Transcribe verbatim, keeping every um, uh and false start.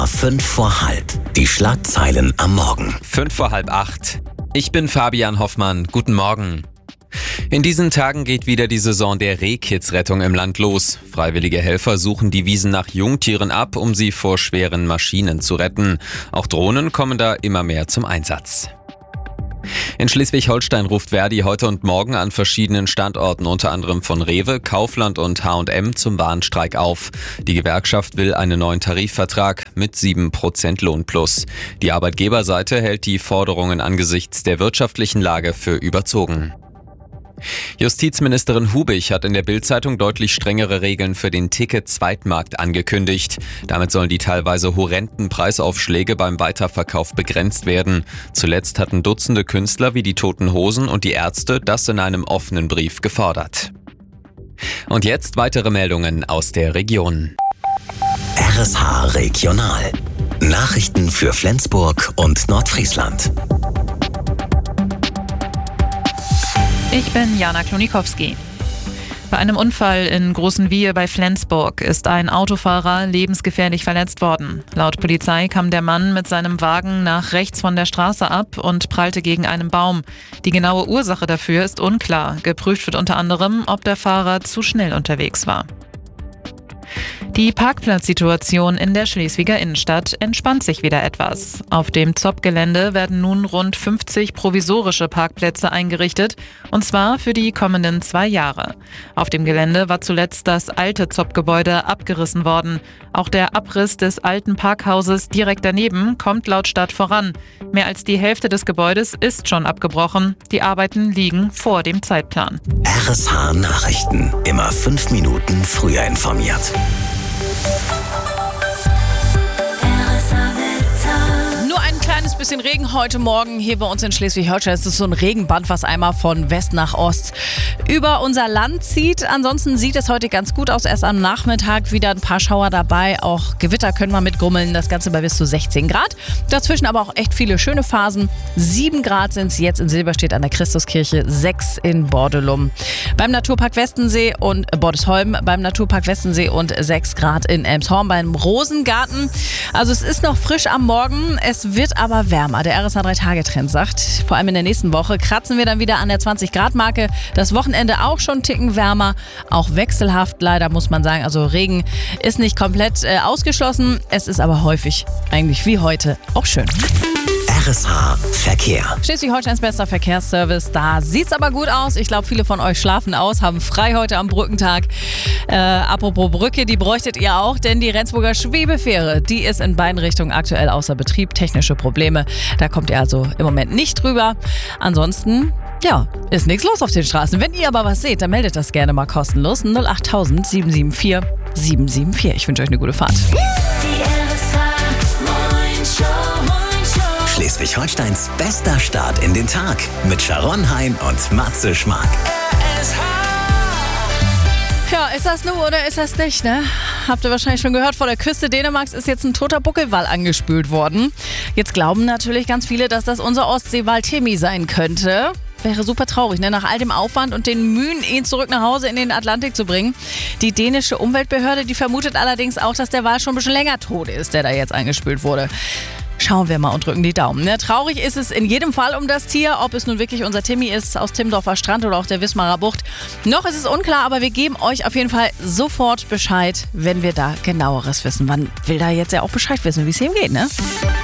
Fünf vor halb. Die Schlagzeilen am Morgen. Fünf vor halb acht. Ich bin Fabian Hoffmann. Guten Morgen. In diesen Tagen geht wieder die Saison der Rehkitzrettung im Land los. Freiwillige Helfer suchen die Wiesen nach Jungtieren ab, um sie vor schweren Maschinen zu retten. Auch Drohnen kommen da immer mehr zum Einsatz. In Schleswig-Holstein ruft Verdi heute und morgen an verschiedenen Standorten, unter anderem von Rewe, Kaufland und H und M, zum Warnstreik auf. Die Gewerkschaft will einen neuen Tarifvertrag mit sieben Prozent Lohnplus. Die Arbeitgeberseite hält die Forderungen angesichts der wirtschaftlichen Lage für überzogen. Justizministerin Hubich hat in der Bild-Zeitung deutlich strengere Regeln für den Ticket-Zweitmarkt angekündigt. Damit sollen die teilweise horrenden Preisaufschläge beim Weiterverkauf begrenzt werden. Zuletzt hatten Dutzende Künstler wie die Toten Hosen und die Ärzte das in einem offenen Brief gefordert. Und jetzt weitere Meldungen aus der Region. R S H Regional. Nachrichten für Flensburg und Nordfriesland. Ich bin Jana Klonikowski. Bei einem Unfall in Großenwiehe bei Flensburg ist ein Autofahrer lebensgefährlich verletzt worden. Laut Polizei kam der Mann mit seinem Wagen nach rechts von der Straße ab und prallte gegen einen Baum. Die genaue Ursache dafür ist unklar. Geprüft wird unter anderem, ob der Fahrer zu schnell unterwegs war. Die Parkplatzsituation in der Schleswiger Innenstadt entspannt sich wieder etwas. Auf dem Zopp-Gelände werden nun rund fünfzig provisorische Parkplätze eingerichtet, und zwar für die kommenden zwei Jahre. Auf dem Gelände war zuletzt das alte Zopp-Gebäude abgerissen worden. Auch der Abriss des alten Parkhauses direkt daneben kommt laut Stadt voran. Mehr als die Hälfte des Gebäudes ist schon abgebrochen. Die Arbeiten liegen vor dem Zeitplan. R S H Nachrichten. Immer fünf Minuten früher informiert. Nur ein kleines bisschen Regen heute Morgen hier bei uns in Schleswig-Holstein. Es ist so ein Regenband, was einmal von West nach Ost über unser Land zieht. Ansonsten sieht es heute ganz gut aus. Erst am Nachmittag wieder ein paar Schauer dabei. Auch Gewitter können wir mitgrummeln. Das Ganze bei bis zu sechzehn Grad. Dazwischen aber auch echt viele schöne Phasen. sieben Grad sind es jetzt in Silberstedt an der Christuskirche, sechs in Bordelum. Beim Naturpark Westensee und Bordesholm beim Naturpark Westensee und sechs Grad in Elmshorn beim Rosengarten. Also es ist noch frisch am Morgen. Es wird aber wärmer. Der R S H drei Tage Trend sagt, vor allem in der nächsten Woche kratzen wir dann wieder an der zwanzig Grad Marke. Das Wochenende auch schon einen Ticken wärmer. Auch wechselhaft leider, muss man sagen. Also Regen ist nicht komplett äh, ausgeschlossen. Es ist aber häufig, eigentlich wie heute, auch schön. R S H Verkehr. Schleswig-Holsteins bester Verkehrsservice. Da sieht's aber gut aus. Ich glaube, viele von euch schlafen aus, haben frei heute am Brückentag. Äh, apropos Brücke, die bräuchtet ihr auch, denn die Rendsburger Schwebefähre, die ist in beiden Richtungen aktuell außer Betrieb. Technische Probleme. Da kommt ihr also im Moment nicht drüber. Ansonsten, ja, ist nichts los auf den Straßen. Wenn ihr aber was seht, dann meldet das gerne mal kostenlos. null acht null null sieben sieben vier sieben sieben vier. Ich wünsche euch eine gute Fahrt. Schleswig-Holsteins bester Start in den Tag mit Sharon Hein und Matze Schmark. Ja, ist das nun oder ist das nicht, ne? Habt ihr wahrscheinlich schon gehört, vor der Küste Dänemarks ist jetzt ein toter Buckelwal angespült worden. Jetzt glauben natürlich ganz viele, dass das unser Ostseewal Timmy sein könnte. Wäre super traurig, ne? Nach all dem Aufwand und den Mühen, ihn zurück nach Hause in den Atlantik zu bringen. Die dänische Umweltbehörde, die vermutet allerdings auch, dass der Wal schon ein bisschen länger tot ist, der da jetzt angespült wurde. Schauen wir mal und drücken die Daumen. Ne? Traurig ist es in jedem Fall um das Tier, ob es nun wirklich unser Timmy ist aus Timmendorfer Strand oder auch der Wismarer Bucht. Noch ist es unklar, aber wir geben euch auf jeden Fall sofort Bescheid, wenn wir da genaueres wissen. Man will da jetzt ja auch Bescheid wissen, wie es ihm geht, ne?